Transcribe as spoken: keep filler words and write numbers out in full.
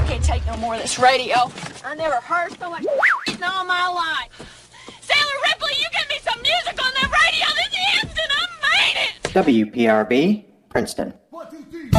I can't take no more of this radio. I never heard so much in all my life. Sailor Ripley, you get me some music on that radio this instant. I made it. W P R B, Princeton.